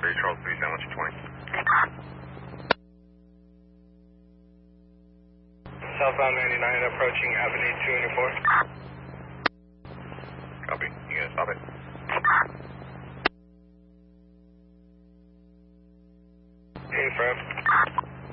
Charles 3, San Luis 20. Southbound 99 approaching Avenue 2 and 4. Copy. You gonna stop it? Affirm.